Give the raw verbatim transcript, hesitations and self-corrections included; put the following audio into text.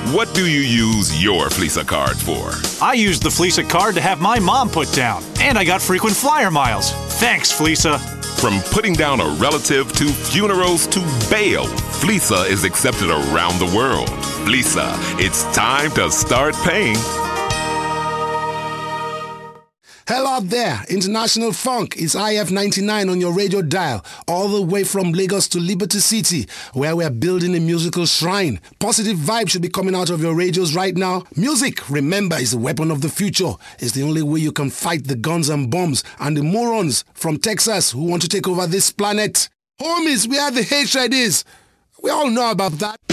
What do you use your Fleesa card for? I used the Fleesa card to have my mom put down, and I got frequent flyer miles. Thanks, Fleesa. From putting down a relative to funerals to bail, Fleesa is accepted around the world. Fleesa, it's time to start paying. Hello out there, International Funk. It's I F ninety-nine on your radio dial, all the way from Lagos to Liberty City, where we're building a musical shrine. Positive vibes should be coming out of your radios right now. Music, remember, is the weapon of the future. It's the only way you can fight the guns and bombs and the morons from Texas who want to take over this planet. Homies, we are the H I Ds. We all know about that.